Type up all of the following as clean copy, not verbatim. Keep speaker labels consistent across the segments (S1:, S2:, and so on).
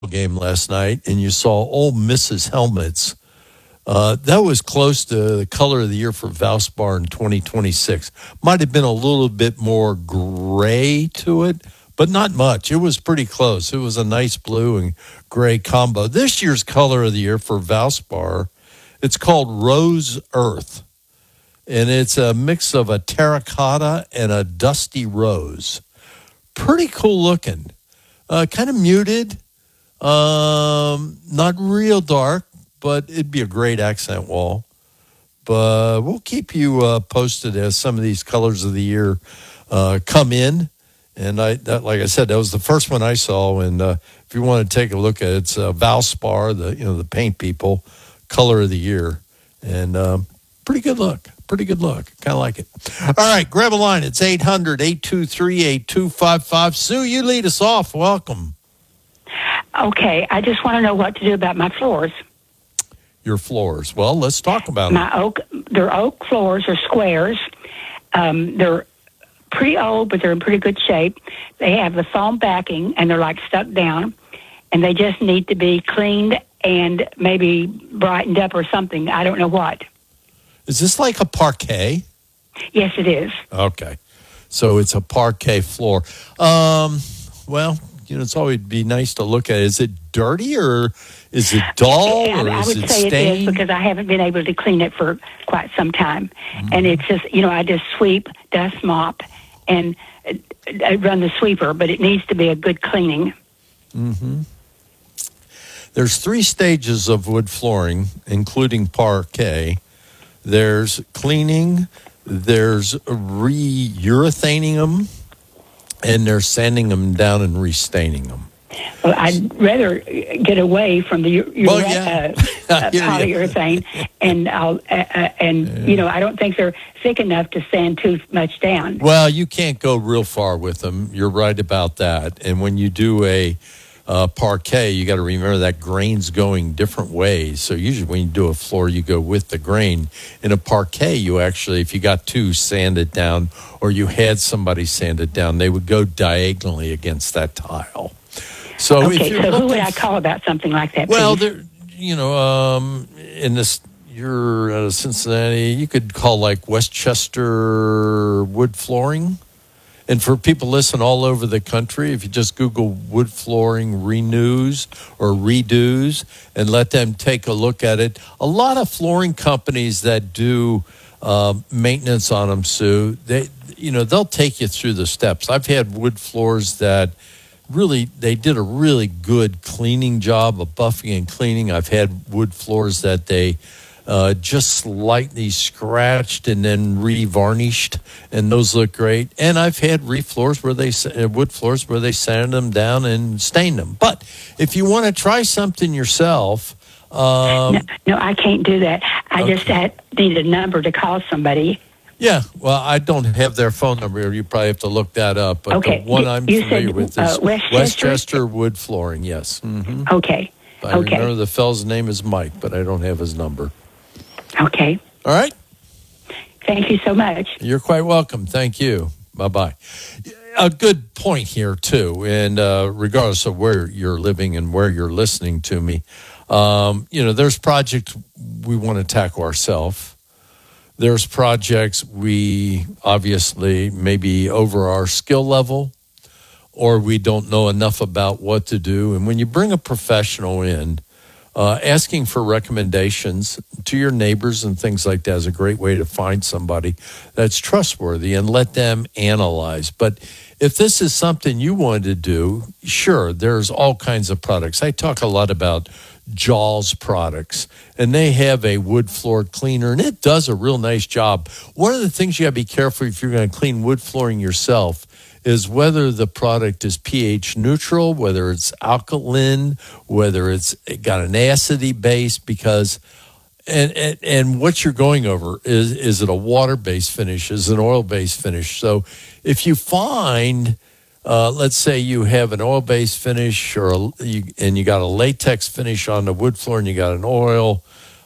S1: game last night and you saw Ole Miss's helmets, that was close to the color of the year for Valspar in 2026. Might have been a little bit more gray to it, but not much. It was pretty close. It was a nice blue and gray combo. This year's color of the year for Valspar, it's called Rose Earth, and it's a mix of a terracotta and a dusty rose. Pretty cool looking. Kind of muted. Not real dark, but it'd be a great accent wall. But we'll keep you posted as some of these colors of the year come in. And like I said, that was the first one I saw. And if you want to take a look at it, it's Valspar, the paint people, color of the year, and pretty good look. Pretty good look. Kind of like it. All right, grab a line. It's 800-823-8255. Sue, you lead us off. Welcome.
S2: Okay, I just want to know what to do about my floors.
S1: Your floors. Well, let's talk about them.
S2: They're oak floors or squares. They're pretty old, but they're in pretty good shape. They have the foam backing, and they're like stuck down, and they just need to be cleaned and maybe brightened up or something. I don't know what.
S1: Is this like a parquet?
S2: Yes, it is.
S1: Okay. So it's a parquet floor. Well, it's always be nice to look at. Is it dirty or is it dull or
S2: I
S1: is
S2: would
S1: it
S2: say
S1: stained?
S2: it is because I haven't been able to clean it for quite some time. Mm-hmm. And it's just, I just sweep, dust mop, and I run the sweeper, but it needs to be a good cleaning.
S1: Mm-hmm. There's 3 stages of wood flooring, including parquet. There's cleaning, there's re-urethaning them, and there's sanding them down and restaining them.
S2: Well, I'd rather get away from the polyurethane, and I don't think they're thick enough to sand too much down.
S1: Well, you can't go real far with them. You're right about that. And when you do a parquet, you got to remember that grain's going different ways. So usually when you do a floor, you go with the grain. In a parquet, you actually, if you got to sand it down or you had somebody sand it down, they would go diagonally against that tile. So
S2: okay, so who would I call about something like that?
S1: Well, in this, you're out of Cincinnati, you could call like Westchester Wood Flooring. And for people listening all over the country, if you just Google wood flooring renews or redos and let them take a look at it, a lot of flooring companies that do maintenance on them, Sue, they'll take you through the steps. I've had wood floors that they did a really good cleaning job of buffing and cleaning. I've had wood floors that they just slightly scratched and then re-varnished, and those look great. And I've had wood floors where they sanded them down and stained them. But if you want to try something yourself,
S2: no, I can't do that. I just need a number to call somebody.
S1: Yeah, well, I don't have their phone number. You probably have to look that up. But the one I'm familiar with is Westchester Wood Flooring. Yes. Mm-hmm.
S2: Okay.
S1: I remember the fellow's name is Mike, but I don't have his number.
S2: Okay.
S1: All right.
S2: Thank you so much.
S1: You're quite welcome. Thank you. Bye-bye. A good point here, too, and regardless of where you're living and where you're listening to me, there's projects we want to tackle ourselves. There's projects we obviously maybe over our skill level or we don't know enough about what to do. And when you bring a professional in, asking for recommendations to your neighbors and things like that is a great way to find somebody that's trustworthy and let them analyze. But if this is something you wanted to do, sure, there's all kinds of products. I talk a lot about Jaws products, and they have a wood floor cleaner, and it does a real nice job. One of the things you got to be careful if you're going to clean wood flooring yourself is whether the product is pH neutral, whether it's alkaline, whether it's got an acidy base, because and what you're going over is it a water-based finish, is it an oil-based finish? So if you find let's say you have an oil-based finish and you got a latex finish on the wood floor and you got an oil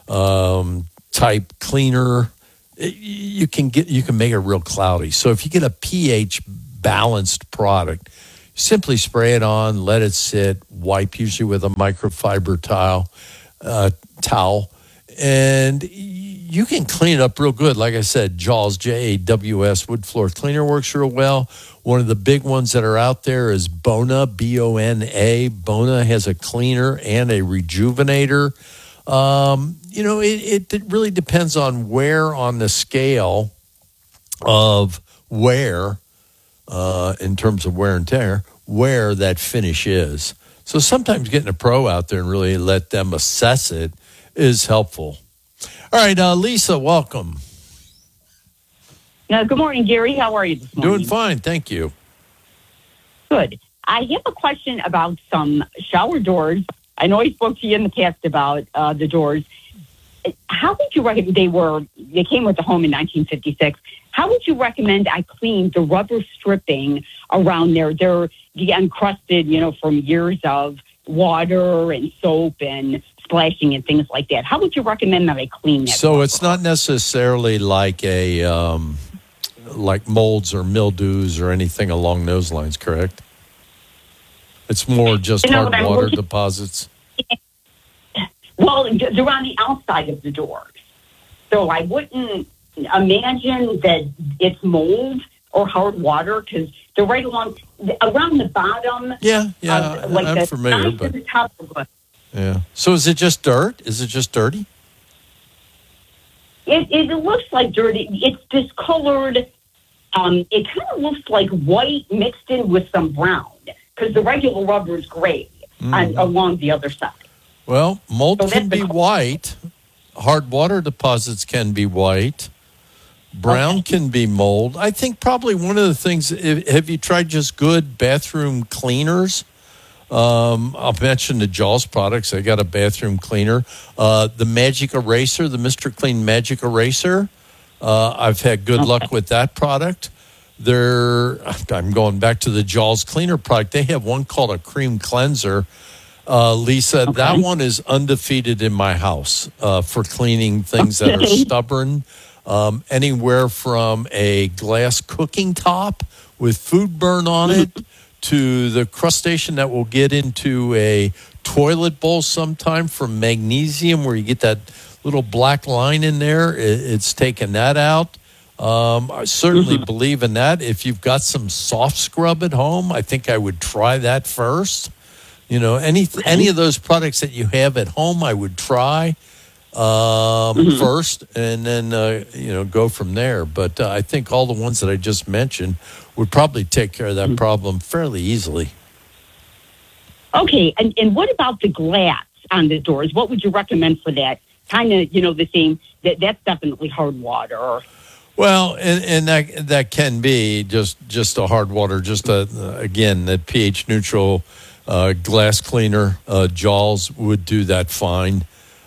S1: type cleaner, you can make it real cloudy. So if you get a pH balanced product, Simply spray it on, let it sit, wipe usually with a microfiber towel, and you can clean it up real good. Like I said, Jaws, Jaws wood floor cleaner works real well. One of the big ones that are out there is Bona, Bona. Bona has a cleaner and a rejuvenator. It really depends on where on the scale of where, in terms of wear and tear, where that finish is. So sometimes getting a pro out there and really let them assess it is helpful. All right, Lisa, welcome.
S3: Good morning, Gary. How are you this morning?
S1: Doing fine, thank you.
S3: Good. I have a question about some shower doors. I know I spoke to you in the past about the doors. How would you recommend they came with the home in 1956. How would you recommend I clean the rubber stripping around there? They're encrusted, from years of water and soap and splashing and things like that. How would you recommend that I clean that?
S1: So it's not necessarily like like molds or mildews or anything along those lines, correct? It's more just hard water deposits.
S3: Well, they're on the outside of the doors. So I wouldn't imagine that it's mold or hard water because they're right around the bottom.
S1: Yeah, I'm familiar. But
S3: the top of the,
S1: yeah. So is it just dirt? Is it just dirty?
S3: It looks like dirty. It's discolored. It kind of looks like white mixed in with some brown because the regular rubber is gray along the other side.
S1: Well, mold can be white. Hard water deposits can be white. Brown can be mold. I think probably one of the things, have you tried just good bathroom cleaners? I'll mention the Jaws products. I got a bathroom cleaner. The Magic Eraser, the Mr. Clean Magic Eraser. I've had good luck with that product. I'm going back to the Jaws cleaner product. They have one called a cream cleanser. Lisa, that one is undefeated in my house for cleaning things that are stubborn. Anywhere from a glass cooking top with food burn on it to the crustation that will get into a toilet bowl sometime from magnesium where you get that little black line in there. It's taken that out. I certainly believe in that. If you've got some soft scrub at home, I think I would try that first. Any of those products that you have at home, I would try first, and then go from there. But I think all the ones that I just mentioned would probably take care of that problem fairly easily.
S3: Okay, and what about the glass on the doors? What would you recommend for that? Kind of, the same. That's definitely hard water.
S1: Well, and that can be just a hard water. Again, the pH neutral. Glass cleaner, Jaws would do that fine.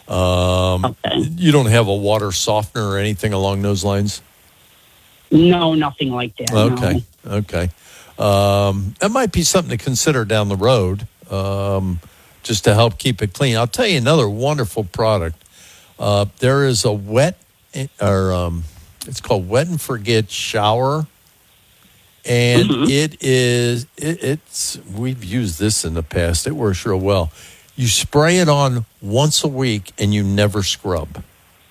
S1: You don't have a water softener or anything along those lines?
S3: No, nothing like that.
S1: Okay, no. Okay. That might be something to consider down the road, just to help keep it clean. I'll tell you another wonderful product. There is a it's called Wet and Forget shower. And we've used this in the past. It works real well. You spray it on once a week and you never scrub.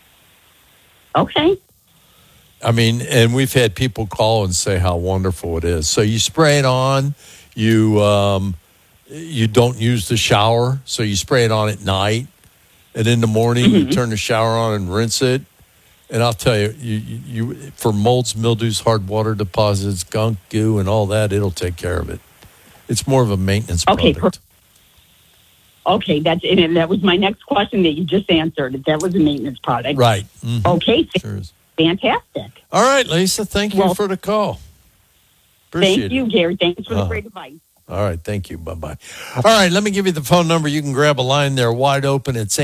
S3: Okay.
S1: I mean, and we've had people call and say how wonderful it is. So you spray it on, you don't use the shower, so you spray it on at night, and in the morning you turn the shower on and rinse it. And I'll tell you, for molds, mildews, hard water deposits, gunk, goo, and all that, it'll take care of it. It's more of a maintenance product.
S3: Okay, that was my next question that you just answered. That was a maintenance product.
S1: Right. Mm-hmm.
S3: Okay,
S1: sure is.
S3: Fantastic.
S1: All right, Lisa, thank you for the call. Appreciate
S3: thank you, Gary. Thanks for the great advice.
S1: All right, thank you. Bye-bye. All right, let me give you the phone number. You can grab a line there wide open. It's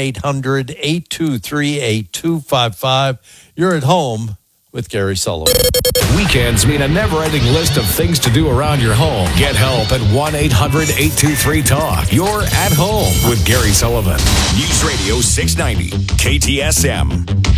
S1: 800-823-8255. You're at home with Gary Sullivan.
S4: Weekends mean a never-ending list of things to do around your home. Get help at 1-800-823-TALK. You're at home with Gary Sullivan.
S5: News Radio 690, KTSM.